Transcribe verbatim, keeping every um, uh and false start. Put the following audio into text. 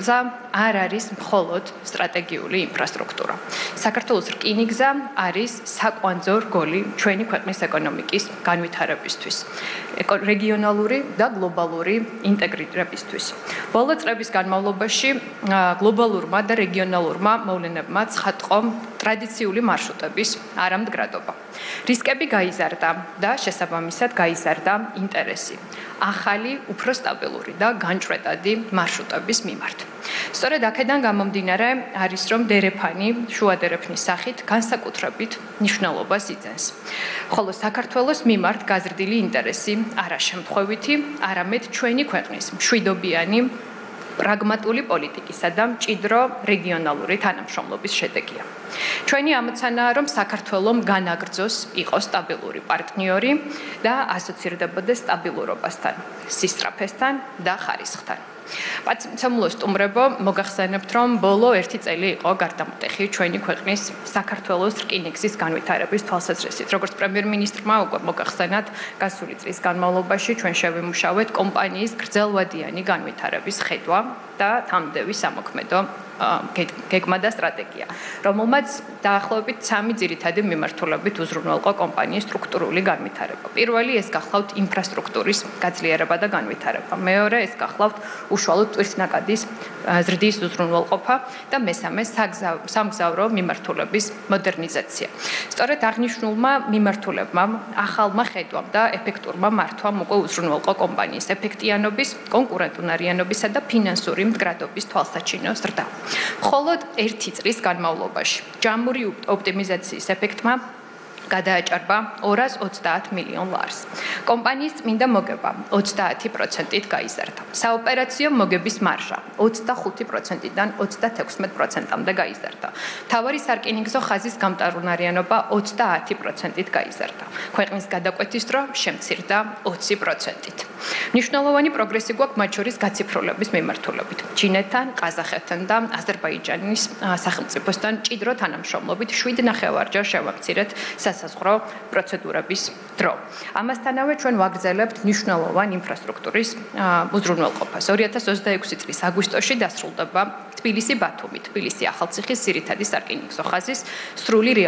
გზა არ არის მხოლოდ სტრატეგიული ინფრასტრუქტურა. საქართველოს რკინიგზა არის საკვანძო რგოლი ჩვენი ქვეყნის ეკონომიკის განვითარებისთვის, რეგიონალური და გლობალური ინტეგრირებისთვის. ბოლო წლების განმავლობაში გლობალურმა და რეგიონალურმა მოვლენებმა ცხადყო ტრადიციული მარშრუტების არამდგრადობა. რისკები გაიზარდა და შესაბამისად გაიზარდა ინტერესი ახალი, უფრო სტაბილური და განჭვრეტადი მარშრუტების მიმართ. სწორედ აქედან გამომდინარე არის, რომ დერეფანი შუა დერეფნის სახით განსაკუთრებით მნიშვნელობას იძენს. ხოლო საქართველოს მიმართ გაზრდილი ინტერესი არაშემთხვევითი, არამედ ჩვენი ქვეყნის მშვიდობიანი პრაგმატული პოლიტიკისა და მჭიდრო რეგიონალური თანამშრომლობის შედეგია. ჩვენი ამოცანაა, რომ საქართველოს განაგრძოს იყოს სტაბილური პარტნიორი და ასოცირდებოდეს სტაბილურობასთან, სისწრაფესთან და ხარისხთან. პატივცემულო სტუმრებო, მოგახსენებთ, რომ ბოლო ერთი წელი იყო გარდამტეხი ჩვენი ქვეყნის საქართველოს რკინიგზის განვითარების თვალსაზრისით. როგორც პრემიერ-მინისტრმა უკვე მოგახსენათ, გასული წლის განმავლობაში ჩვენ შევიმუშავეთ კომპანიის გრძელვადიანი განვითარების ხედვა და თამდევი სამოქმედო გეგმა და სტრატეგია, რომელმაც დაახლოებით სამი ძირითადი მიმართულებით უზრუნველყო კომპანიის სტრუქტურული განვითარება. პირველი ეს გახლავთ ინფრასტრუქტურის გაძლიერება და განვითარება. მეორე ეს გახლავთ უშუალოდ ტვირთნაკადის ზრდის უზრუნველყოფა და მესამე სამგზავრო მიმართულების მოდერნიზაცია. სწორედ აღნიშნულმა მიმართულებმა, ახალმა ხედვამ და ეფექტურმა მართვამ უკვე უზრუნველყო კომპანიის ეფექტიანობის, კონკურენტუნარიანობისა და ფინანსური მდგრადობის თვალსაჩინო ზრდა. მხოლოდ ერთი წლის განმავლობაში ჯამური ოპტიმიზაციის ეფექტმა გადააჭარბა ორას ოცდაათ მილიონ ლარს. კომპანიის წმინდა მოგება ოცდაათი პროცენტით გაიზარდა. საოპერაციო მოგების მარჟა ოცდახუთი პროცენტიდან ოცდათექვსმეტ პროცენტამდე გაიზარდა. მთავარი სარკინიგზო ხაზის გამტარუნარიანობა ოცდაათი პროცენტით გაიზარდა. ქვეყნის გადაკვეთის დრო შემცირდა ოცი პროცენტით. მნიშვნელოვანი პროგრესი გვაქვს მათ შორის გაციფრულების მიმართულებით. ჩინეთთან, ყაზახეთთან და აზერბაიჯანის სახელმწიფოსთან მჭიდრო თანამშრომლობით შვიდ ნახევარჯერ შევამცირეთ სასაზღვრო პროცედურების დრო. ამასთანავე ჩვენ ვაგრძელებთ მნიშვნელოვან ინფრასტრუქტურის უზრუნველყოფას. ორი ათას ოცდაექვსი წლის აგვისტოში დასრულდება თბილისი-ბათუმი, თბილისი-ახალციხის ძირითადი სარკინიგზო ხაზის სრული